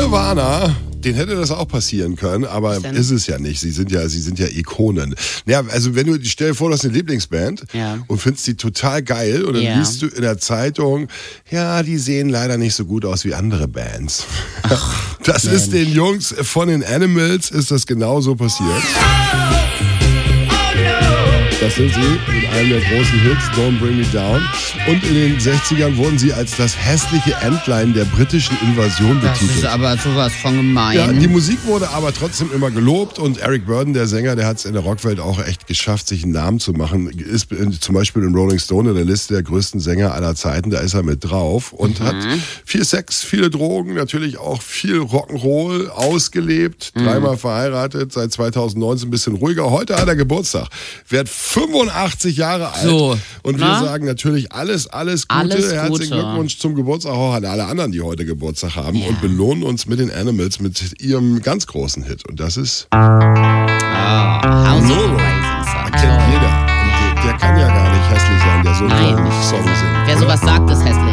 Nirvana, denen hätte das auch passieren können, aber ist es ja nicht. Sie sind ja Ikonen. Ja, also stell dir vor, du hast eine Lieblingsband und findest die total geil und dann liest du in der Zeitung, ja, die sehen leider nicht so gut aus wie andere Bands. Ach, das ist den Jungs von den Animals ist das genauso passiert. Das sind sie in einem der großen Hits, Don't Bring Me Down. Und in den 60ern wurden sie als das hässliche Entlein der britischen Invasion betitelt. Das ist aber sowas von gemein. Ja, die Musik wurde aber trotzdem immer gelobt und Eric Burdon, der Sänger, der hat es in der Rockwelt auch echt geschafft, sich einen Namen zu machen. Ist zum Beispiel in Rolling Stone in der Liste der größten Sänger aller Zeiten, da ist er mit drauf und hat viel Sex, viele Drogen, natürlich auch viel Rock'n'Roll ausgelebt, dreimal verheiratet, seit 2019 ein bisschen ruhiger. Heute hat er Geburtstag. Wird 85 Jahre alt. So, und wir sagen natürlich alles Gute. Herzlichen Glückwunsch zum Geburtstag auch an alle anderen, die heute Geburtstag haben und belohnen uns mit den Animals mit ihrem ganz großen Hit. Und das ist House of Rising Sun. Kennt jeder. Und der kann ja gar nicht hässlich sein, der so einen Song singt. Wer sowas sagt, ist